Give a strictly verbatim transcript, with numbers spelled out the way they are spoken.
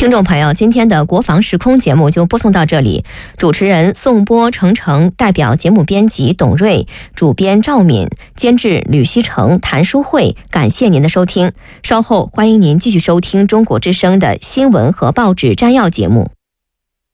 听众朋友，今天的国防时空节目就播送到这里。主持人宋波、程程，代表节目编辑董瑞，主编赵敏，监制吕希成、谭淑慧。感谢您的收听，稍后欢迎您继续收听中国之声的新闻和报纸摘要节目。